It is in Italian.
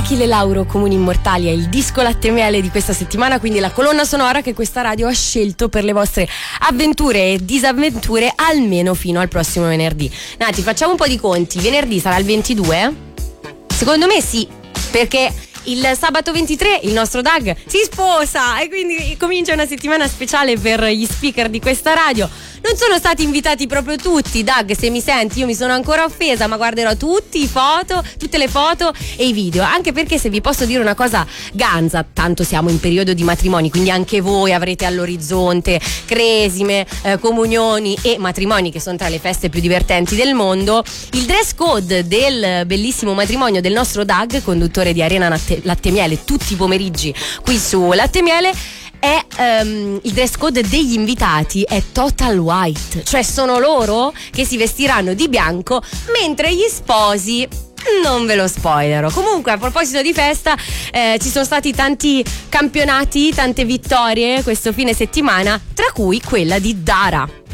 Achille Lauro, Comuni Immortali, è il disco Latte e Miele di questa settimana, quindi la colonna sonora che questa radio ha scelto per le vostre avventure e disavventure almeno fino al prossimo venerdì. Nati, facciamo un po' di conti. Venerdì sarà il 22? Secondo me sì, perché il sabato 23 il nostro Doug si sposa e quindi comincia una settimana speciale per gli speaker di questa radio. Non sono stati invitati proprio tutti. Doug, se mi senti, io mi sono ancora offesa, ma guarderò tutte le foto e i video, anche perché, se vi posso dire una cosa ganza, tanto siamo in periodo di matrimoni, quindi anche voi avrete all'orizzonte cresime, comunioni e matrimoni, che sono tra le feste più divertenti del mondo. Il dress code del bellissimo matrimonio del nostro Doug, conduttore di Arena Latte e Miele tutti i pomeriggi qui su Latte e Miele, il dress code degli invitati è total white, cioè sono loro che si vestiranno di bianco, mentre gli sposi non ve lo spoilerò. Comunque, a proposito di festa, ci sono stati tanti campionati, tante vittorie questo fine settimana, tra cui quella di Dara.